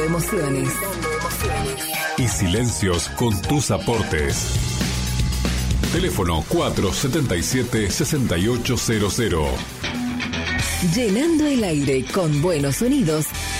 Emociones. Y silencios con tus aportes. Teléfono 477-6800. Llenando el aire con buenos sonidos